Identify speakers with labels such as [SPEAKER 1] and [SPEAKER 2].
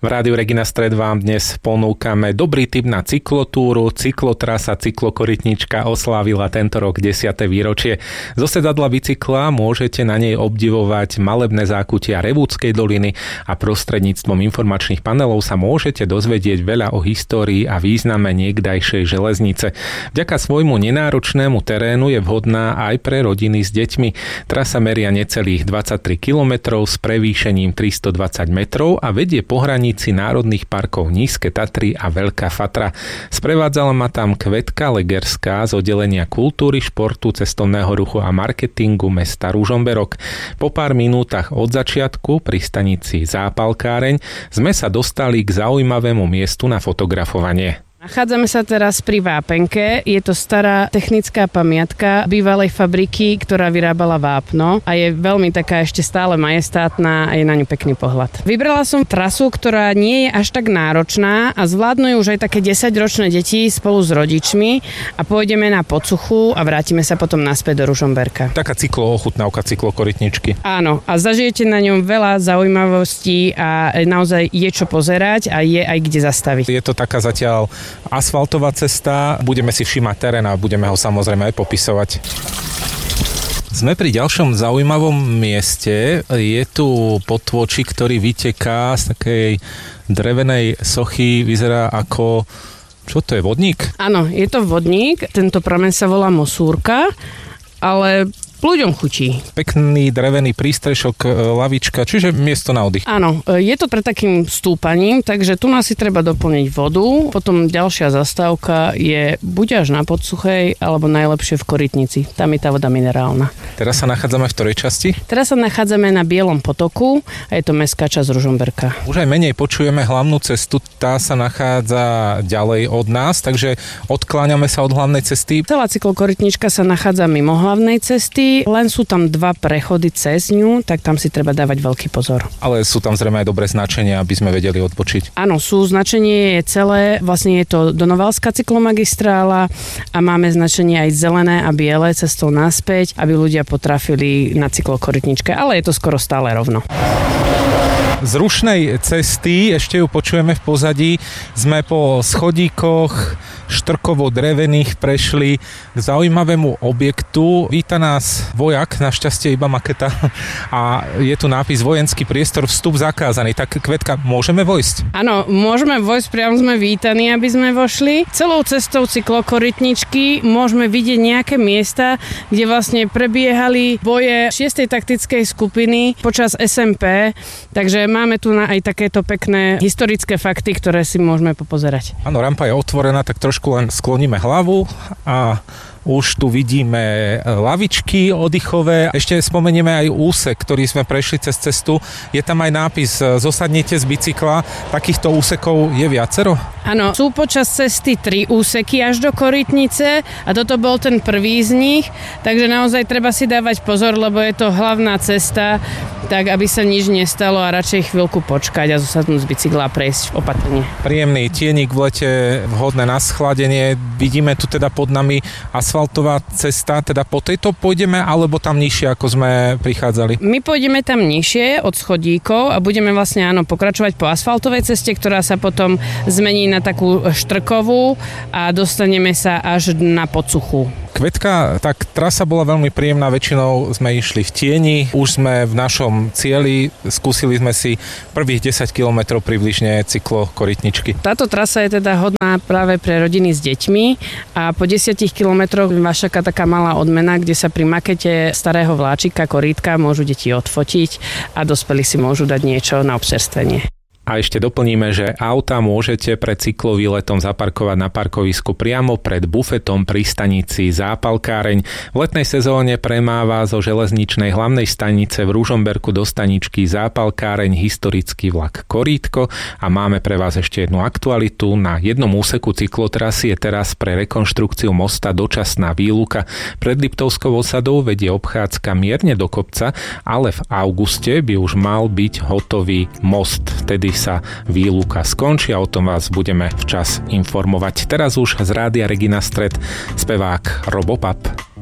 [SPEAKER 1] V Rádiu Regina Stred vám dnes ponúkame dobrý tip na cyklotúru. Cyklotrasa Cyklokorytnička oslávila tento rok 10. výročie. Zo sedadla bicykla môžete na nej obdivovať malebné zákutia Revúdskej doliny a prostredníctvom informačných panelov sa môžete dozvedieť veľa o histórii a význame niekdajšej železnice. Vďaka svojmu nenáročnému terénu je vhodná aj pre rodiny s deťmi. Trasa meria necelých 23 km s prevýšením 320 metrov a vedie po hranici národných parkov Nízke Tatry a Veľká Fatra. Sprevádzala ma tam Kvetka Legerská z oddelenia kultúry, športu, cestovného ruchu a marketingu mesta Ružomberok. Po pár minútach od začiatku pri stanici Zápalkáreň sme sa dostali k zaujímavému miestu na fotografovanie.
[SPEAKER 2] Nachádzame sa teraz pri Vápenke. Je to stará technická pamiatka bývalej fabriky, ktorá vyrábala vápno a je veľmi taká ešte stále majestátna a je na ňu pekný pohľad. Vybrala som trasu, ktorá nie je až tak náročná a zvládnu ju už aj také 10-ročné deti spolu s rodičmi a pôjdeme na Pocuchu a vrátime sa potom naspäť do Ružomberka.
[SPEAKER 1] Taká cykloochutnávka cyklokorytničky.
[SPEAKER 2] Áno, a zažijete na ňom veľa zaujímavostí a naozaj je čo pozerať a je aj kde zastaviť.
[SPEAKER 1] Je to taká zatiaľ asfaltová cesta, budeme si všímať terén a budeme ho samozrejme aj popisovať. Sme pri ďalšom zaujímavom mieste. Je tu potôčik, ktorý vyteká z takej drevenej sochy, vyzerá ako... Čo to je, vodník?
[SPEAKER 2] Áno, je to vodník, tento prameň sa volá Mosúrka, ale ľuďom chutí.
[SPEAKER 1] Pekný drevený prístrešok, lavička, čiže miesto na oddych.
[SPEAKER 2] Áno, je to pre takým stúpaním, takže tu asi treba doplniť vodu. Potom ďalšia zastávka je buď až na Podsuchej, alebo najlepšie v Korytnici. Tam je tá voda minerálna.
[SPEAKER 1] Teraz sa nachádzame v ktorej časti?
[SPEAKER 2] Teraz sa nachádzame na Bielom potoku a je to mestská časť Ružomberka.
[SPEAKER 1] Už aj menej počujeme hlavnú cestu, tá sa nachádza ďalej od nás, takže odkláňame sa od hlavnej cesty.
[SPEAKER 2] Celá cyklokorytnička sa nachádza mimo hlavnej cesty, len sú tam 2 prechody cez ňu, tak tam si treba dávať veľký pozor.
[SPEAKER 1] Ale sú tam zrejme aj dobré značenia, aby sme vedeli odpočiť.
[SPEAKER 2] Áno, značenie je celé, vlastne je to Donovalská cyklomagistrála a máme značenie aj zelené a biele cestou naspäť, aby ľudia potrafili na cyklokorytničke, ale je to skoro stále rovno.
[SPEAKER 1] Z rušnej cesty, ešte ju počujeme v pozadí, sme po schodíkoch štrkovo-drevených prešli k zaujímavému objektu. Víta nás vojak, našťastie iba maketa a je tu nápis vojenský priestor, vstup zakázaný. Tak Kvetka, môžeme vojsť?
[SPEAKER 2] Áno, môžeme vojsť, priamo sme vítaní, aby sme vošli. Celou cestou cyklokorytničky môžeme vidieť nejaké miesta, kde vlastne prebiehali boje 6. taktickej skupiny počas SMP, takže máme tu aj takéto pekné historické fakty, ktoré si môžeme popozerať.
[SPEAKER 1] Áno, rampa je otvorená, tak trošku len skloníme hlavu a už tu vidíme lavičky oddychové. Ešte spomenieme aj úsek, ktorý sme prešli cez cestu. Je tam aj nápis zosadnite z bicykla. Takýchto úsekov je viacero?
[SPEAKER 2] Áno, sú počas cesty 3 úseky až do Korytnice a toto bol ten prvý z nich, takže naozaj treba si dávať pozor, lebo je to hlavná cesta, tak aby sa nič nestalo a radšej chvíľku počkať a zosadnúť z bicykla a prejsť opatrne.
[SPEAKER 1] Príjemný tienik v lete, vhodné na schladenie. Vidíme tu teda pod nami asfaltová cesta, teda po tejto pôjdeme, alebo tam nižšie, ako sme prichádzali?
[SPEAKER 2] My pôjdeme tam nižšie od schodíkov a budeme vlastne pokračovať po asfaltovej ceste, ktorá sa potom zmení na takú štrkovú a dostaneme sa až na Podsuchu.
[SPEAKER 1] Kvetka, tak trasa bola veľmi príjemná, väčšinou sme išli v tieni, už sme v našom cieli, skúsili sme si prvých 10 km približne cyklokorytničky. Táto
[SPEAKER 2] trasa je teda hodná práve pre rodiny s deťmi a po 10 kilometroch vás čaká taká malá odmena, kde sa pri makete starého vláčika, korítka môžu deti odfotiť a dospelí si môžu dať niečo na občerstvenie. A ešte doplníme, že auta môžete pred cyklovýletom zaparkovať na parkovisku priamo pred bufetom pri stanici Zápalkáreň. V letnej sezóne premáva zo železničnej hlavnej stanice v Ružomberku do staničky Zápalkáreň historický vlak Korítko a máme pre vás ešte jednu aktualitu. Na jednom úseku cyklotrasy je teraz pre rekonštrukciu mosta dočasná výluka. Pred Liptovskou osadou vedie obchádzka mierne do kopca, ale v auguste by už mal byť hotový most. Tedy sa výluka skončí a o tom vás budeme včas informovať. Teraz už z Rádia Regina Stred spevák Robopap.